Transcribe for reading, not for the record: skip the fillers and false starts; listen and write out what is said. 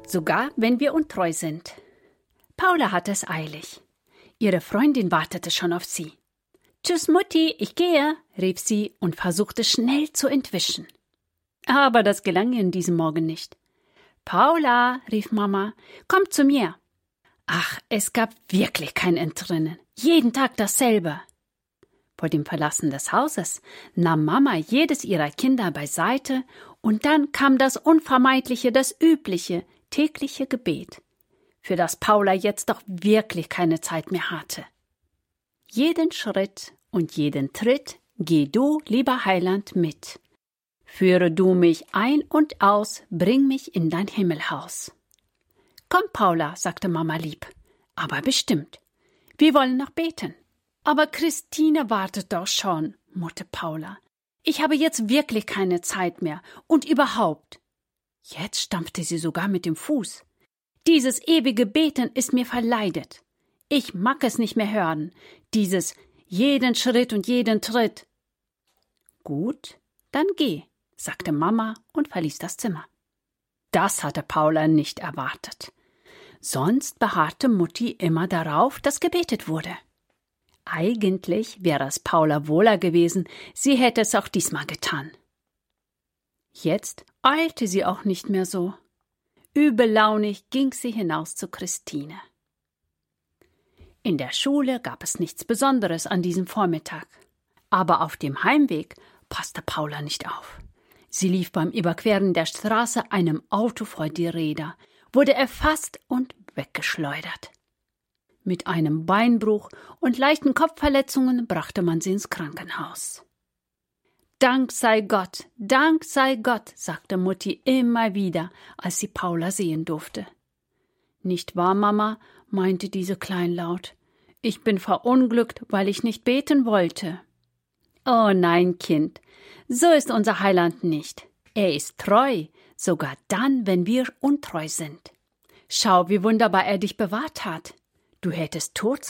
sogar wenn wir untreu sind. Paula hatte es eilig. Ihre Freundin wartete schon auf sie. »Tschüss, Mutti, ich gehe«, rief sie und versuchte schnell zu entwischen. Aber das gelang ihr diesem Morgen nicht. »Paula«, rief Mama, »komm zu mir.« Ach, es gab wirklich kein Entrinnen. Jeden Tag dasselbe. Vor dem Verlassen des Hauses nahm Mama jedes ihrer Kinder beiseite und dann kam das Unvermeidliche, das übliche, tägliche Gebet, für das Paula jetzt doch wirklich keine Zeit mehr hatte. Jeden Schritt und jeden Tritt geh du, lieber Heiland, mit. Führe du mich ein und aus, bring mich in dein Himmelhaus. Komm, Paula, sagte Mama lieb, aber bestimmt. Wir wollen noch beten. Aber Christine wartet doch schon, murrte Paula. Ich habe jetzt wirklich keine Zeit mehr und überhaupt. Jetzt stampfte sie sogar mit dem Fuß. Dieses ewige Beten ist mir verleidet. Ich mag es nicht mehr hören, dieses jeden Schritt und jeden Tritt. Gut, dann geh, sagte Mama und verließ das Zimmer. Das hatte Paula nicht erwartet. Sonst beharrte Mutti immer darauf, dass gebetet wurde. Eigentlich wäre es Paula wohler gewesen, sie hätte es auch diesmal getan. Jetzt eilte sie auch nicht mehr so. Übellaunig ging sie hinaus zu Christine. In der Schule gab es nichts Besonderes an diesem Vormittag. Aber auf dem Heimweg passte Paula nicht auf. Sie lief beim Überqueren der Straße einem Auto vor die Räder, wurde erfasst und weggeschleudert. Mit einem Beinbruch und leichten Kopfverletzungen brachte man sie ins Krankenhaus. Dank sei Gott, sagte Mutti immer wieder, als sie Paula sehen durfte. Nicht wahr, Mama, meinte diese kleinlaut. Ich bin verunglückt, weil ich nicht beten wollte. Oh nein, Kind, so ist unser Heiland nicht. Er ist treu, sogar dann, wenn wir untreu sind. Schau, wie wunderbar er dich bewahrt hat. Du hättest tot